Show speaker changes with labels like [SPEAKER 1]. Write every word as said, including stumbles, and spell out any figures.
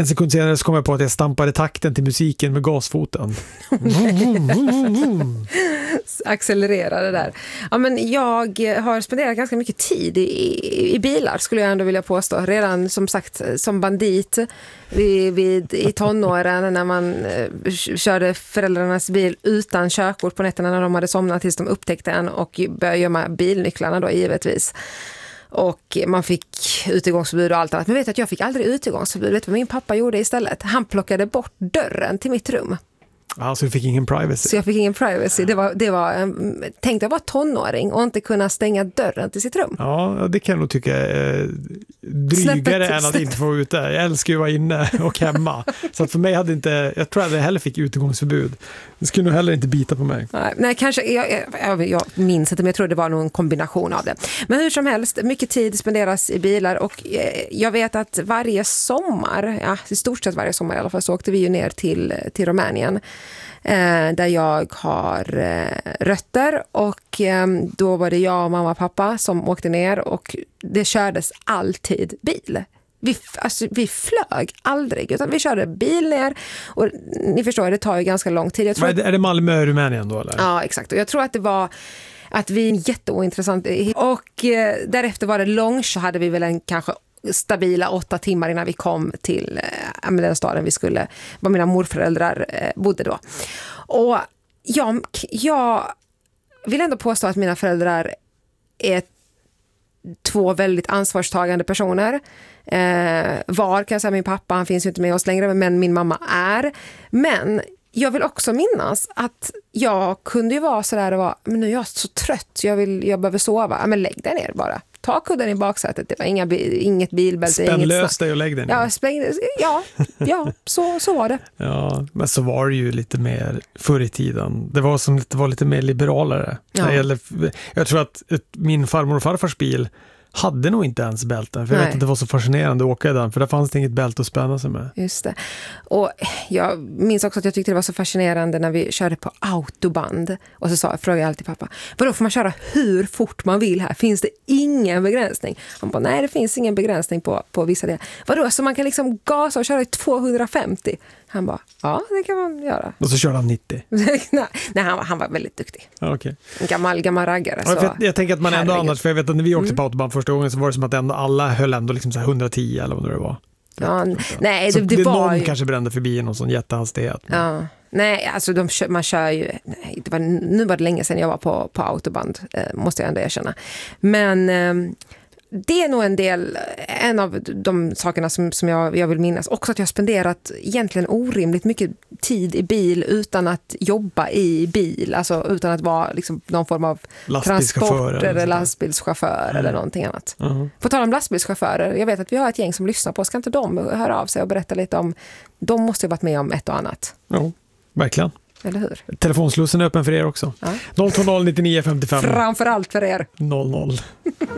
[SPEAKER 1] En sekund senare så kom jag på att jag stampade takten till musiken med gasfoten.
[SPEAKER 2] Accelererade där. Ja, men jag har spenderat ganska mycket tid i, i, i bilar, skulle jag ändå vilja påstå. Redan som sagt som bandit vid, vid, i tonåren när man eh, körde föräldrarnas bil utan körkort på nätterna när de hade somnat tills de upptäckte en och började gömma bilnycklarna då givetvis. Och man fick utegångsförbud och allt annat. Men vet att jag fick aldrig utegångsförbud. Vet du vad min pappa gjorde istället? Han plockade bort dörren till mitt rum.
[SPEAKER 1] Ja, så du fick ingen privacy.
[SPEAKER 2] Så jag fick ingen privacy. Det var, det var, tänkte jag vara tonåring och inte kunna stänga dörren till sitt rum.
[SPEAKER 1] Ja, det kan jag nog tycka är drygare än att inte få ut där. Jag älskar ju att vara inne och hemma. Så att för mig hade inte, jag tror att jag heller fick utegångsförbud. Det skulle nog heller inte bita på mig.
[SPEAKER 2] Nej, nej kanske, jag, jag, jag minns inte, men jag tror det var nog en kombination av det. Men hur som helst, mycket tid spenderas i bilar och eh, jag vet att varje sommar, ja, i stort sett varje sommar i alla fall, så åkte vi ju ner till, till Rumänien. Eh, där jag har eh, rötter och eh, då var det jag och mamma och pappa som åkte ner och det kördes alltid bil. Vi, alltså, vi flög aldrig utan vi körde bil ner och ni förstår, det tar ju ganska lång tid. Jag tror
[SPEAKER 1] är, det, är det Malmö, Rumänien då eller?
[SPEAKER 2] Ja, exakt. Och jag tror att det var att vi är jätteointressant och eh, därefter var det långt så hade vi väl en kanske stabila åtta timmar innan vi kom till äh, den staden vi skulle, var mina morföräldrar äh, bodde då. Och jag, jag vill ändå påstå att mina föräldrar är två väldigt ansvarstagande personer. Eh, var kan jag säga, min pappa, han finns ju inte med oss längre, men min mamma är. Men jag vill också minnas att jag kunde ju vara sådär och vara, men nu är jag så trött, jag, vill, jag behöver sova. Ja, men lägg dig ner bara. Ta kudden i baksätet, det var inga, inget bilbälte.
[SPEAKER 1] Spänn lös dig och lägg dig ner.
[SPEAKER 2] Ja, spänn, ja, ja så, så var det.
[SPEAKER 1] Ja, men så var det ju lite mer förr i tiden. Det var som det var lite mer liberalare. Ja. Jag, jag tror att ett, min farmor och farfars bil hade nog inte ens bälten. För jag
[SPEAKER 2] Nej.
[SPEAKER 1] vet att det var så fascinerande att åka i den. För där fanns det inget bälte att spänna sig med.
[SPEAKER 2] Just det. Och jag minns också att jag tyckte det var så fascinerande när vi körde på autoband. Och så sa, frågade jag alltid pappa, vadå, får man köra hur fort man vill här? Finns det ingen begränsning? Han bara, nej det finns ingen begränsning på, på vissa delar. Vadå, så man kan liksom gasa och köra i tvåhundrafemtio? Han bara, ja det kan man göra.
[SPEAKER 1] Och så körde han nittio.
[SPEAKER 2] nej, han, han var väldigt duktig.
[SPEAKER 1] Ja, okay.
[SPEAKER 2] En gammal, gammal raggare.
[SPEAKER 1] Ja,
[SPEAKER 2] så,
[SPEAKER 1] jag, jag tänker att man ändå
[SPEAKER 2] herregud.
[SPEAKER 1] annars, för jag vet att när vi åkte
[SPEAKER 2] Mm.
[SPEAKER 1] på autobahn första gången så var det som att ändå, alla höll ändå liksom så här hundratio eller vad det var.
[SPEAKER 2] Ja, nej,
[SPEAKER 1] så
[SPEAKER 2] det, det,
[SPEAKER 1] det
[SPEAKER 2] var
[SPEAKER 1] någon
[SPEAKER 2] ju...
[SPEAKER 1] kanske brände förbi någon sån jättehastighet. Men...
[SPEAKER 2] Ja. Nej, alltså de kör, man kör ju... Nej, det var, nu var det länge sedan jag var på, på autoband, eh, måste jag ändå erkänna. Men... Eh, det är nog en del, en av de sakerna som, som jag, jag vill minnas. Också att jag har spenderat egentligen orimligt mycket tid i bil utan att jobba i bil. Alltså utan att vara liksom någon form av transport eller, eller lastbilschaufför mm. eller någonting annat. Uh-huh. På tal om lastbilschaufförer, jag vet att vi har ett gäng som lyssnar på. Ska inte de höra av sig och berätta lite om, de måste ju ha varit med om ett och annat.
[SPEAKER 1] Ja, verkligen.
[SPEAKER 2] Eller hur?
[SPEAKER 1] Telefonslussen är öppen för er också. Ja. noll två noll nittionio femtiofem.
[SPEAKER 2] Framförallt för er.
[SPEAKER 1] noll noll.